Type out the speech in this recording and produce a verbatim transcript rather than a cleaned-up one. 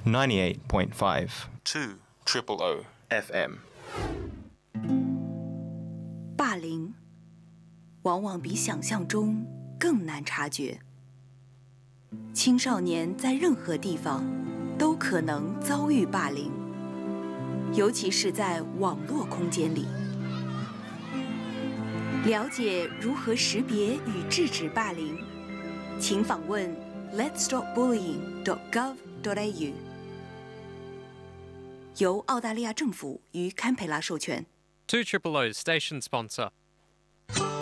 ninety-eight point five two triple O F M。 霸凌往往比想象中更难察觉。青少年在任何地方都可能遭遇霸凌，尤其是在网络空间里。了解如何识别与制止霸凌，请访问 let's stop bullying dot gov dot a u， 由澳大利亚政府与堪培拉授权。 two triple O station sponsor.